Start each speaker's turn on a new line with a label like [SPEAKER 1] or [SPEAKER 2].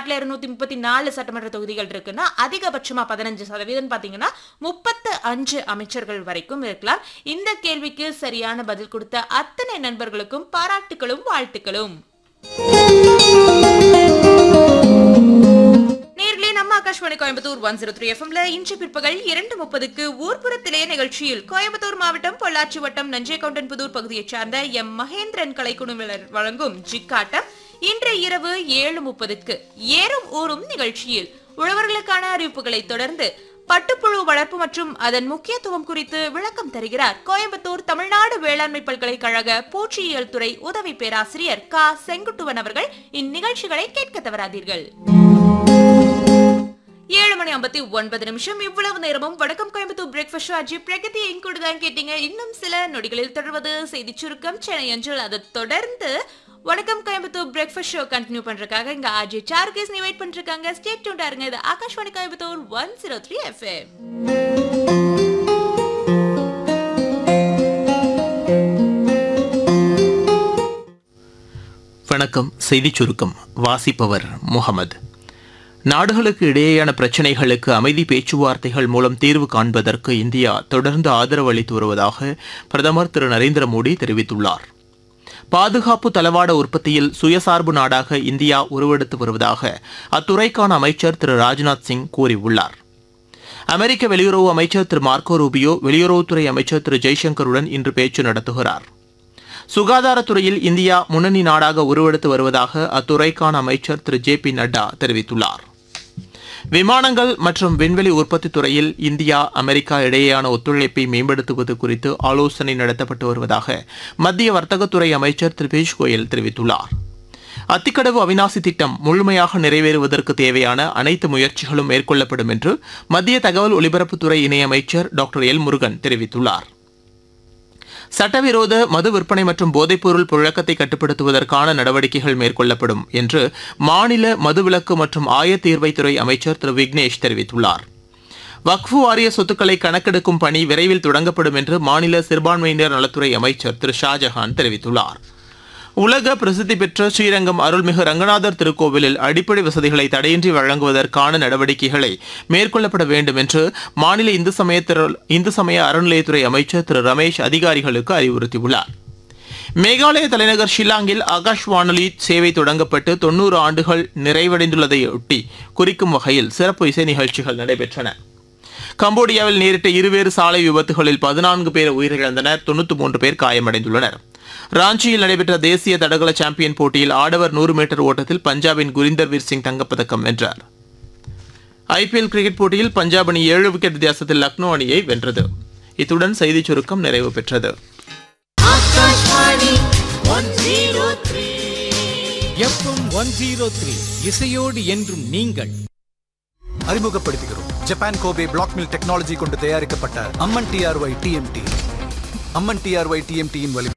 [SPEAKER 1] தமிழ்நாட்டில் 234 சட்டமன்ற தொகுதிகள் இருக்குன்னா அதிகபட்சமா 15% பாத்தீங்கன்னா 35 அமைச்சர்கள் வரைக்கும் இருக்கலாம். இந்த கேள்விக்கு சரியான பதில் கொடுத்த அத்தனை நண்பர்களுக்கும் பாராட்டுகளும் வாழ்த்துக்களும். நேர்களே, நம்ம ஆகாஷ்வாணி கோயம்புத்தூர் 103 எஃப்எம்ல இன்று பிற்பகல் 2:30க்கு ஊர்ப்புறத்திலே நிகழ்ச்சியில் கோயம்புத்தூர் மாவட்டம் பொள்ளாச்சி வட்டம் நஞ்சைகவுண்டன்புதூர் பகுதியைச் சார்ந்த எம் மகேந்திரன் கலைக்குழுவினர் வழங்கும் ஜிக்காட்டம். இன்று இரவு 7:30க்கு ஏறும் ஊரும் நிகழ்ச்சியில் உழவர்களுக்கான அறிவிப்புகளை தொடர்ந்து பட்டுப்புழு வளர்ப்பு மற்றும் அதன் முக்கியத்துவம் குறித்து விளக்கம் தருகிறார் கோயம்புத்தூர் தமிழ்நாடு வேளாண்மை பல்கலைக்கழக பூச்சியியல் துறை உதவி பேராசிரியர் க. செங்குட்டுவன் அவர்கள். இந்நிகழ்ச்சிகளை கேட்க தவறாதீர்கள். 7:59 இவ்வளவு நேரமும் வணக்கம் கோயம்புத்தூர் பிரேக்ஃபாஸ்ட் ஆஜி பிரகதி கூட தான் கேட்டீங்க. இன்னும் சில நொடிகளில் தொடர்வது செய்தி சுருக்கம் சென்னை அஞ்சல். அதை தொடர்ந்து வணக்கம் கோயம்புத்தூர் பிரேக்ஃபாஸ்ட் ஷோ கண்டினியூ பண்றதுக்காக இங்க ஆஜி சார்கேஸ் வெயிட் பண்ணிருக்காங்க. ஸ்டே டியூன்டா இருங்க. இது ஆகாஷ்வாணி கோயம்புத்தூர் 103 எஃப்எம்.
[SPEAKER 2] வணக்கம். செய்தி சுருக்கம் வாசிப்பவர் முகமது. நாடுகளுக்கு இடையேயான பிரச்சினைகளுக்கு அமைதி பேச்சுவார்த்தைகள் மூலம் தீர்வு காண்பதற்கு இந்தியா தொடர்ந்து ஆதரவு அளித்து வருவதாக பிரதமர் திரு நரேந்திர மோடி தெரிவித்துள்ளார். பாதுகாப்பு தளவாட உற்பத்தியில் சுயசார்பு நாடாக இந்தியா உருவெடுத்து வருவதாக அத்துறைக்கான அமைச்சர் திரு ராஜ்நாத் சிங் கூறியுள்ளார். அமெரிக்க வெளியுறவு அமைச்சர் திரு மார்க்கோ ரூபியோ வெளியுறவுத்துறை அமைச்சர் திரு ஜெய்சங்கருடன் இன்று பேச்சு நடத்துகிறார். சுகாதாரத்துறையில் இந்தியா முன்னணி நாடாக உருவெடுத்து வருவதாக அத்துறைக்கான அமைச்சர் திரு ஜே பி நட்டா தெரிவித்துள்ளார். விமானங்கள் மற்றும் விண்வெளி உற்பத்தி துறையில் இந்தியா அமெரிக்கா இடையேயான ஒத்துழைப்பை மேம்படுத்துவது குறித்து ஆலோசனை நடத்தப்பட்டு வருவதாக மத்திய வர்த்தகத்துறை அமைச்சர் திரு பியூஷ் கோயல் தெரிவித்துள்ளார். அத்திக்கடவு அவிநாசி திட்டம் முழுமையாக நிறைவேறுவதற்கு தேவையான அனைத்து முயற்சிகளும் மேற்கொள்ளப்படும் என்று மத்திய தகவல் ஒலிபரப்புத்துறை இணையமைச்சர் டாக்டர் எல் முருகன் தெரிவித்துள்ளார். சட்டவிரோத மது விற்பனை மற்றும் போதைப்பொருள் புழக்கத்தை கட்டுப்படுத்துவதற்கான நடவடிக்கைகள் மேற்கொள்ளப்படும் என்று மாநில மதுவிலக்கு மற்றும் ஆயத்தீர்வைத்துறை அமைச்சர் திரு விக்னேஷ் தெரிவித்துள்ளார். வக்ஃபு வாரிய சொத்துக்களை கணக்கெடுக்கும் பணி விரைவில் தொடங்கப்படும் என்று மாநில சிறுபான்மையினர் நலத்துறை அமைச்சர் திரு ஷாஜஹான் தெரிவித்துள்ளார். உலக பிரசித்தி பெற்ற ஸ்ரீரங்கம் அருள்மிகு ரங்கநாதர் திருக்கோவிலில் அடிப்படை வசதிகளை தடையின்றி வழங்குவதற்கான நடவடிக்கைகளை மேற்கொள்ளப்பட வேண்டும் என்று மாநில இந்து சமய அறநிலையத்துறை அமைச்சர் திரு ரமேஷ் அதிகாரிகளுக்கு அறிவுறுத்தியுள்ளார். மேகாலய தலைநகர் ஷில்லாங்கில் ஆகாஷ் வானொலி சேவை தொடங்கப்பட்டு 90 ஆண்டுகள் நிறைவடைந்துள்ளதையொட்டி குறிக்கும் வகையில் சிறப்பு இசை நிகழ்ச்சிகள் நடைபெற்றன. கம்போடியாவில் நேரிட்ட இருவேறு சாலை விபத்துகளில் 14 பேர் உயிரிழந்தனர், 93 பேர் காயமடைந்துள்ளனர். ராஞ்சியில் நடைபெற்ற தேசிய தடகள சாம்பியன் போட்டியில் ஆடவர் 100 மீட்டர் ஓட்டத்தில் பஞ்சாபின் குரிந்தர்வீர் சிங் தங்கப்பதக்கம் வென்றார். ஐபிஎல் கிரிக்கெட் போட்டியில் பஞ்சாப் அணி 7 விக்கெட் வித்தியாசத்தில் லக்னோ அணியை வென்றது. இத்துடன் செய்திச் சுருக்கம் நிறைவு பெற்றது.
[SPEAKER 3] இசையோடு என்றும் நீங்கள்.
[SPEAKER 4] அறிமுகப்படுத்துகிறோம் Japan Kobe black mill technology கொண்டு தயாரிக்கப்பட்ட அம்மன் டிஆர்ஒய் டிஎம்டி. அம்மன் டிஆர்ஒய் டிஎம்டியின் வலிமை